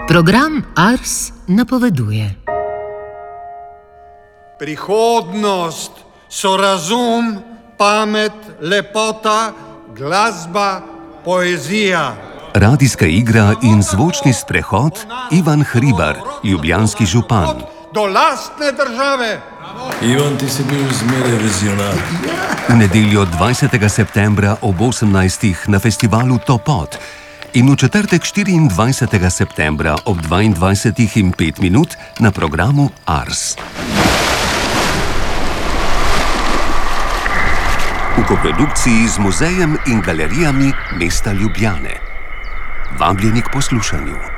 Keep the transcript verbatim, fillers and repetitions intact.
Program Ars napoveduje. Prihodnost so razum, pamet, lepota, glasba, poezija. Radijska igra in zvočni sprehod Ivan Hribar, ljubljanski župan. Do lastne države. Ivan, ti si bil zmeraj vizionar. V nedeljo dvajsetega septembra ob osemnajstih na festivalu Topot in v četrtek štiriindvajsetega septembra ob dvaindvajsetih in pet minut na programu Ars. V koprodukciji z muzejem in galerijami mesta Ljubljane. Vabljeni k poslušanju.